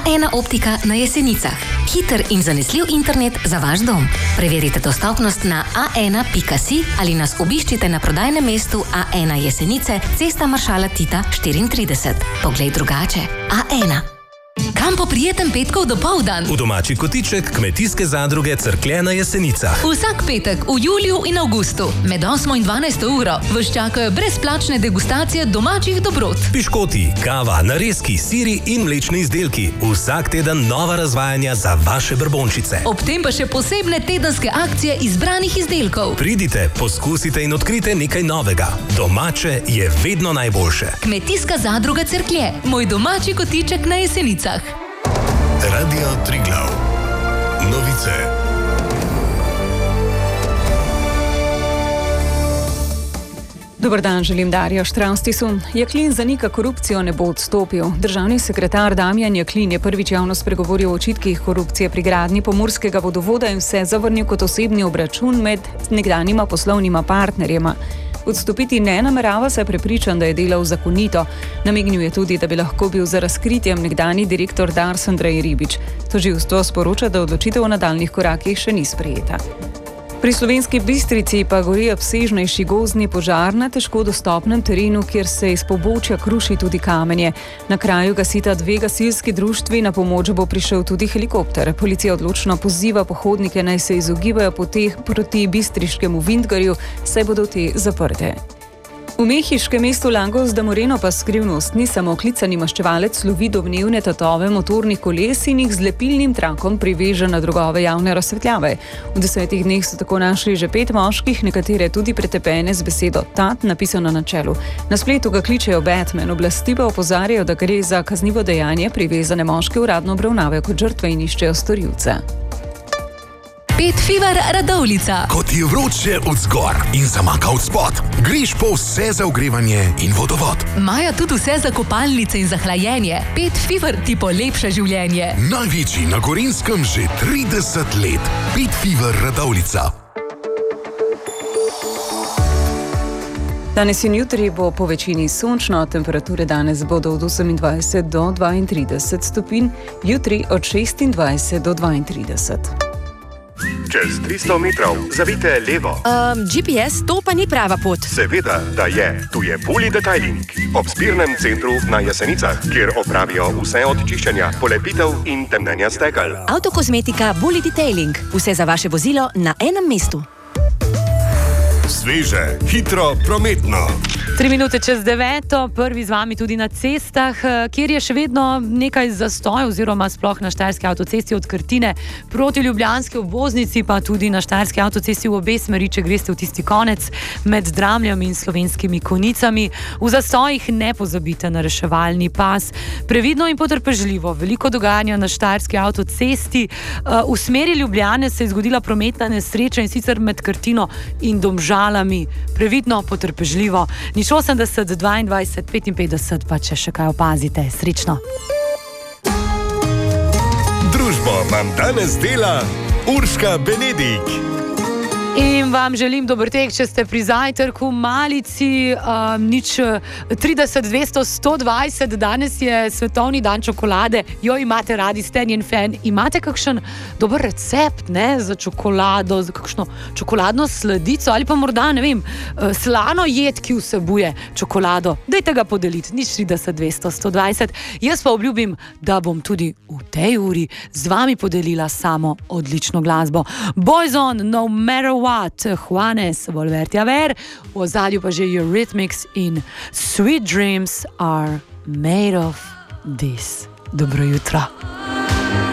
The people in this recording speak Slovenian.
A1 optika na Jesenicah. Hiter in zanesljiv internet za vaš dom. Preverite dostopnost na a1.si ali nas obiščite na prodajnem mestu A1 Jesenice, Cesta maršala Tita 34. Poglej drugače. A1. Kam po prijeten petkov dopoldan? V domači kotiček Kmetijske zadruge Cerklje na Jesenicah. Vsak petek v juliju in avgustu med 8 in 12 uro vas čakajo brezplačne degustacije domačih dobrot. Piškoti, kava, narezki, siri in mlečni izdelki. Vsak teden nova razvajanja za vaše brbončice. Ob tem pa še posebne tedenske akcije izbranih izdelkov. Pridite, poskusite in odkrite nekaj novega. Domače je vedno najboljše. Kmetijska zadruga Cerklje, moj domači kotiček na Jesenicah. Radio Triglav. Novice. Dober dan, želim Darjo Štravstisu. Jaklin zanika korupcijo, ne bo odstopil. Državni sekretar Damjan Jaklin je prvič javno spregovoril o očitkih korupcije pri gradnji pomurskega vodovoda in vse zavrnil kot osebni obračun med nekdanjima poslovnima partnerjema. Odstopiti ne namerava, saj prepričan, da je delal zakonito. Namignil je tudi, da bi lahko bil za razkritjem nekdanji direktor Dars Andrej Ribič. Tožilstvo sporoča, da odločitev o nadaljnjih korakih še ni sprejeta. Pri Slovenski Bistrici pa gori obsežnejši gozdni požar na težko dostopnem terenu, kjer se iz pobočja kruši tudi kamenje. Na kraju gasita 2 gasilski društvi, na pomoč bo prišel tudi helikopter. Policija odločno poziva pohodnike, naj se izogibajo poteh proti bistriškemu Vintgarju, saj bodo te zaprte. V mehiškem mestu Lagos de Moreno pa skrivnost ni samo klicani maščevalec lovi domnevne tatove motornih koles in jih z lepilnim trakom priveže na drogove javne razsvetljave. V 10 dneh so tako našli že 5 moških, nekatere tudi pretepene z besedo tat napisano na čelu. Na spletu ga kličejo Batman, oblasti pa opozarjajo, da gre za kaznivo dejanje, privezane moške uradno obravnavajo kot žrtve in iščejo storilce. Pet Fever Radovljica. Ko ti je vroče od zgor in zamaka od spod, greš po vse za ogrevanje in vodovod. Maja tudi vse za kopalnice in za hlajenje. Pet Fever ti polepša življenje. Največji na Gorenjskem že 30 let. Pet Fever Radovljica. Danes in jutri bo po večini sončno, temperature danes bodo od 28 do 32 stopinj, jutri od 26 do 32. Čez 300 metrov zavite levo. GPS, to pa ni prava pot. Seveda, da je. Tu je Bully Detailing. Ob zbirnem centru na Jesenicah, kjer opravijo vse od čiščenja, polepitev in temnenja stekel. Avtokozmetika Bully Detailing. Vse za vaše vozilo na enem mestu. Sveže, hitro, prometno. 3 minute čez 9, prvi z vami tudi na cestah, kjer je še vedno nekaj zastoj, oziroma sploh na Štajerski avtocesti od Krtine proti ljubljanski obvoznici, pa tudi na Štajerski avtocesti v obe smeri, če greste v tisti konec med Dramljami in Slovenskimi Konjicami. V zastojih ne pozabite na reševalni pas. Previdno in potrpežljivo, veliko dogajanja na Štajerski avtocesti. V smeri Ljubljane se je zgodila prometna nesreča, in sicer med Krtino in Domžalami. Previdno, potrpežljivo. 80, 22, 55, pa če še kaj opazite. Srečno. Družbo vam danes dela Urška Benedik. In vam želim dober tek, če ste pri zajtrku malici, nič 30, 200, 120, danes je svetovni dan čokolade, jo imate radi, ste njen fan, imate kakšen dober recept, ne, za čokolado, za kakšno čokoladno sladico ali pa morda, ne vem, slano jed, ki vsebuje čokolado, dajte ga podeliti, nič 30, 200, 120, jaz pa obljubim, da bom tudi v tej uri z vami podelila samo odlično glasbo. Boyzone, No Matter What, Juanes, Volverte a Ver, v ozadju pa že Eurythmics in Sweet Dreams Are Made of This. Dobro jutro.